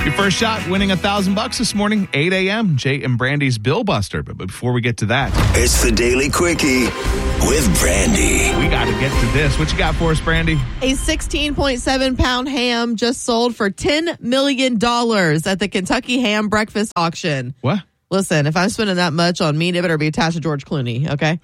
Your first shot winning $1,000 this morning, 8 a.m. Jay and Brandy's Bill Buster. But before we get to that, it's the Daily Quickie with Brandy. We got to get to this. What you got for us, Brandy? A 16.7-pound ham just sold for $10 million at the Kentucky Ham Breakfast Auction. What? Listen, if I'm spending that much on meat, it better be attached to George Clooney, okay?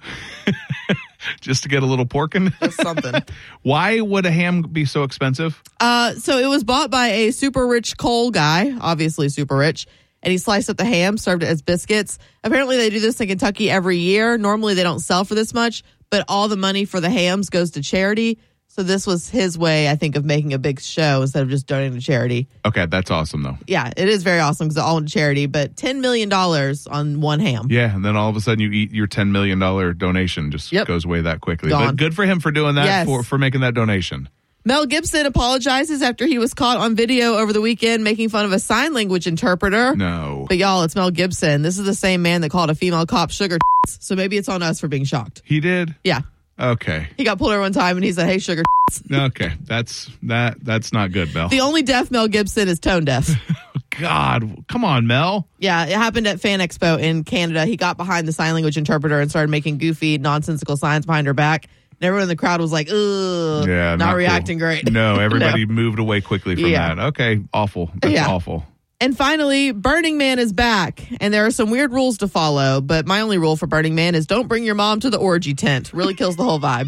Just to get a little porkin'? Just something. Why would a ham be so expensive? So it was bought by a super rich coal guy, obviously super rich, and he sliced up the ham, served it as biscuits. Apparently they do this in Kentucky every year. Normally they don't sell for this much, but all the money for the hams goes to charity. So this was his way, I think, of making a big show instead of just donating to charity. Okay, that's awesome, though. Yeah, it is very awesome because it all went to charity, but $10 million on one ham. Yeah, and then all of a sudden you eat your $10 million donation. Just goes away that quickly. Gone. But good for him for doing that, Yes. for making that donation. Mel Gibson apologizes after he was caught on video over the weekend making fun of a sign language interpreter. No. But y'all, it's Mel Gibson. This is the same man that called a female cop sugar tits, so maybe it's on us for being shocked. He did? Yeah. Okay. He got pulled over one time and he said, hey, sugar tits. Okay. That's not good, Mel. The only deaf Mel Gibson is tone deaf. God, come on, Mel. Yeah, it happened at Fan Expo in Canada. He got behind the sign language interpreter and started making goofy, nonsensical signs behind her back. And everyone in the crowd was like, ugh, Yeah, not cool. reacting great. No, everybody moved away quickly from that. Okay, awful. That's awful. And finally, Burning Man is back, and there are some weird rules to follow, but my only rule for Burning Man is don't bring your mom to the orgy tent. Really kills the whole vibe.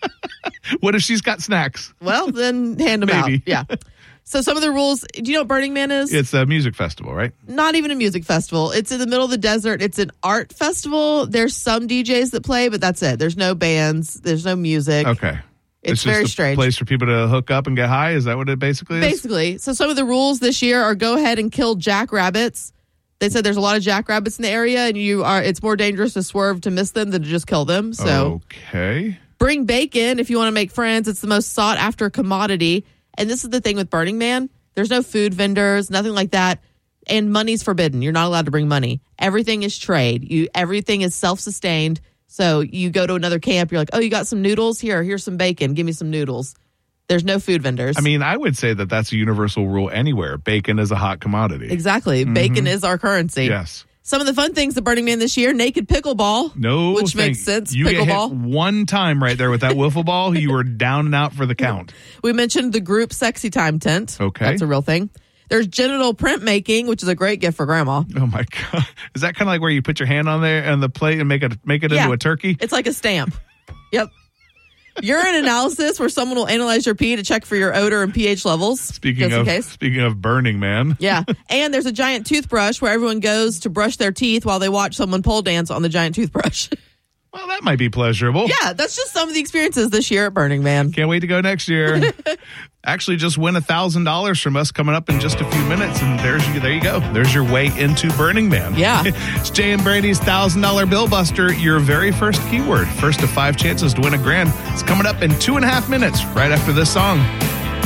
What if she's got snacks? Well, then hand them out. Yeah. So some of the rules, do you know what Burning Man is? It's a music festival, right? Not even a music festival. It's in the middle of the desert. It's an art festival. There's some DJs that play, but that's it. There's no bands. There's no music. Okay. It's very just a strange. Place for people to hook up and get high? Is that what it basically is? Basically. So some of the rules this year are go ahead and kill jackrabbits. They said there's a lot of jackrabbits in the area, and it's more dangerous to swerve to miss them than to just kill them. So okay. Bring bacon if you want to make friends. It's the most sought after commodity. And this is the thing with Burning Man. There's no food vendors, nothing like that. And money's forbidden. You're not allowed to bring money. Everything is trade. Everything is self-sustained. So you go to another camp, you're like, oh, you got some noodles? Here's some bacon. Give me some noodles. There's no food vendors. I mean, I would say that that's a universal rule anywhere. Bacon is a hot commodity. Exactly. Mm-hmm. Bacon is our currency. Yes. Some of the fun things at Burning Man this year, naked pickleball. No, which makes sense. You pickleball. get hit one time right there with that wiffle ball, you were down and out for the count. We mentioned the group sexy time tent. Okay. That's a real thing. There's genital printmaking, which is a great gift for grandma. Oh my God. Is that kind of like where you put your hand on there and the plate and make it into a turkey? It's like a stamp. Yep. Urine analysis, where someone will analyze your pee to check for your odor and pH levels. Speaking of Burning Man. Yeah. And there's a giant toothbrush where everyone goes to brush their teeth while they watch someone pole dance on the giant toothbrush. Well, that might be pleasurable. Yeah, that's just some of the experiences this year at Burning Man. Can't wait to go next year. Actually, just win $1,000 from us coming up in just a few minutes, and there you go. There's your way into Burning Man. Yeah. It's Jay and Brandy's $1,000 Bill Buster, your very first keyword. First of 5 chances to win $1,000. It's coming up in 2.5 minutes, right after this song.